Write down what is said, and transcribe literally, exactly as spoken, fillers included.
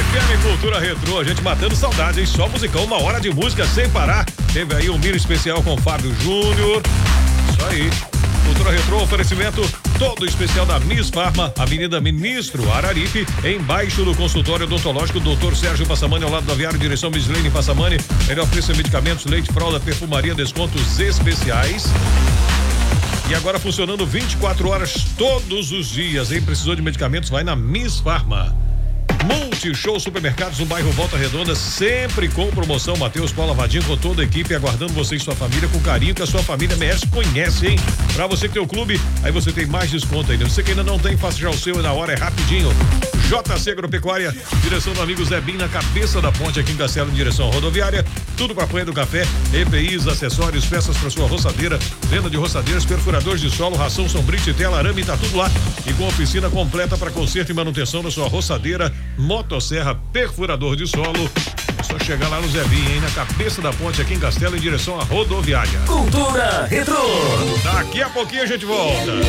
F M Cultura Retrô, a gente matando saudade, hein? Só musicão, uma hora de música sem parar. Teve aí um mini especial com Fábio Júnior. Isso aí. Cultura Retrô, oferecimento todo especial da Miss Farma, Avenida Ministro Araripe, embaixo do consultório odontológico doutor Sérgio Passamani, ao lado da Aviário, direção Mislene Passamani. Melhor preço em medicamentos, leite, fralda, perfumaria, descontos especiais. E agora funcionando vinte e quatro horas todos os dias, hein? Precisou de medicamentos, vai na Miss Farma. Multishow Supermercados no bairro Volta Redonda, sempre com promoção. Matheus Paula Vadim com toda a equipe, aguardando você e sua família com carinho que a sua família merece, conhece, hein? Pra você que tem o clube, aí você tem mais desconto ainda. Você que ainda não tem, faça já o seu e na hora é rapidinho. J C Agropecuária, direção do amigo Zé Bim, na cabeça da ponte aqui em Castelo, em direção à rodoviária. Tudo para apanhar do café, E P Is, acessórios, peças para sua roçadeira, venda de roçadeiras, perfuradores de solo, ração, sombrite, tela, arame, tá tudo lá. E com oficina completa para conserto e manutenção da sua roçadeira, motosserra, perfurador de solo. É só chegar lá no Zé Bim, hein? Na cabeça da ponte aqui em Castelo, em direção à rodoviária. Cultura Retrô. Daqui a pouquinho a gente volta.